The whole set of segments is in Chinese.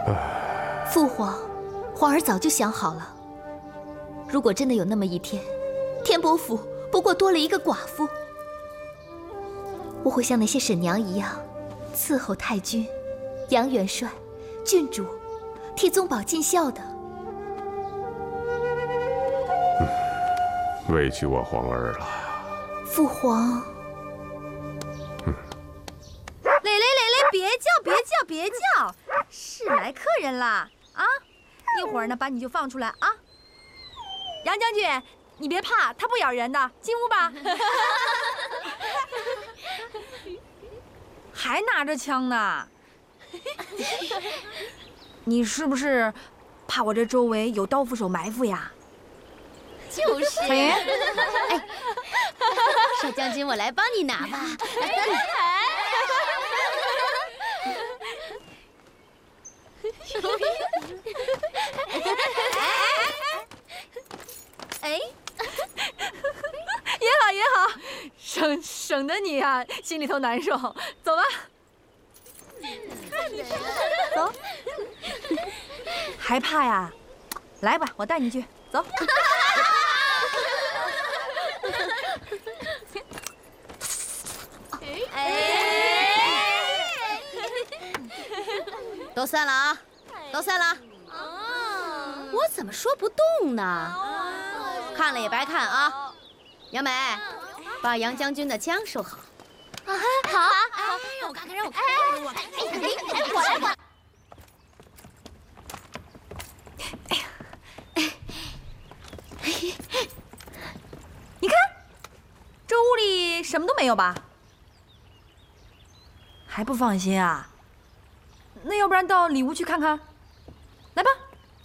父皇，皇儿早就想好了。如果真的有那么一天，天伯府不过多了一个寡妇，我会像那些婶娘一样，伺候太君、杨元帅、郡主，替宗保尽孝的。 委屈我皇儿了。 父皇。 别叫，是来客人啦啊！一会儿呢，把你就放出来啊。杨将军，你别怕，他不咬人的，进屋吧。还拿着枪呢？你是不是怕我这周围有刀斧手埋伏呀？ 就是。 哎， 少将军，我来帮你拿吧。 哎，也好，省得你呀心里头难受。走吧，走。害怕呀？来吧，我带你去。走。 都散了啊！都散了！我怎么说不动呢？看了也白看啊！杨梅，把杨将军的枪收好。 啊，好。 让我看看，让我看看。我来。 你看，这屋里什么都没有吧？还不放心啊？那要不然到里屋去看看，来吧。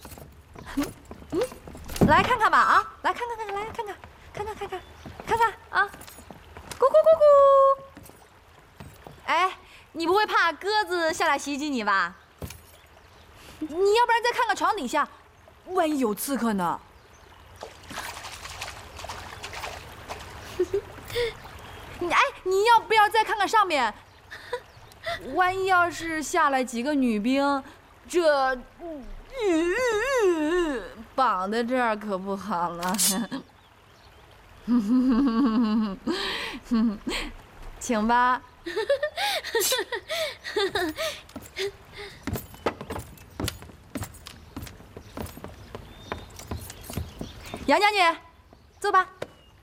来看看吧啊！来看看，来看看啊！咕咕咕咕。哎，你不会怕鸽子下来袭击你吧？你要不然再看看床底下，万一有刺客呢？你要不要再看看上面？万一要是下来几个女兵，这绑在这儿可不好了。请吧。杨将军，坐吧。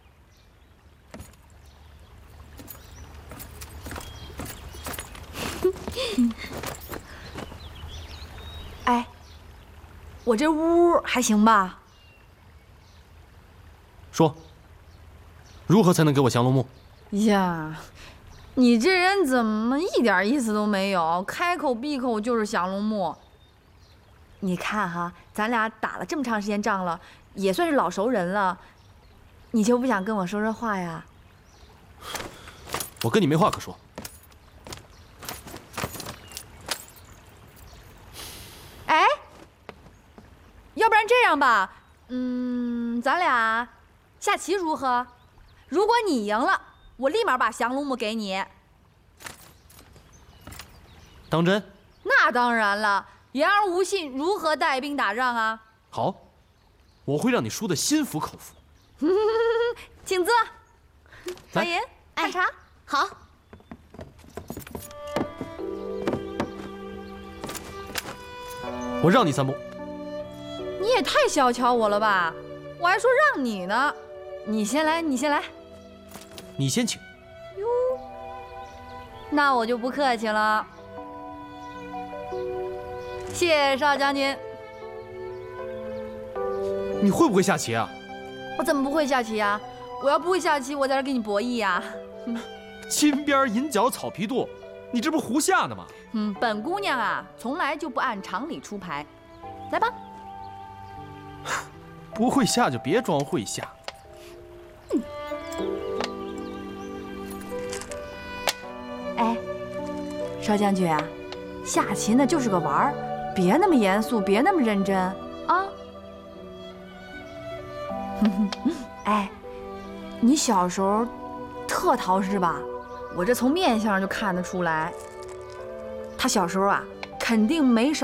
哎，我这屋还行吧？ 说，如何才能给我降龙木？ 呀，你这人怎么一点意思都没有？开口闭口就是降龙木。你看哈，咱俩打了这么长时间仗了，也算是老熟人了，你就不想跟我说说话呀？ 我跟你没话可说。 哎，要不然这样吧，咱俩下棋如何？如果你赢了，我立马把降龙木给你。 当真？ 那当然了，言而无信，如何带兵打仗啊？ 好，我会让你输得心服口服。 请坐。小银，看茶。 好。 我让你3步。 你也太小瞧我了吧！我还说让你呢。你先来，你先来。 你先请。 哟，那我就不客气了。谢少将军。 你会不会下棋啊？ 我怎么不会下棋呀？我要不会下棋，我在这跟你博弈呀。 金边银角草皮垛，你这不胡下呢吗？ 本姑娘啊，从来就不按常理出牌。来吧。 不会下就别装会下。 哎，少将军啊，下棋呢就是个玩儿，别那么严肃，别那么认真啊。哎，你小时候特淘是吧？我这从面相就看得出来，他小时候啊，肯定没少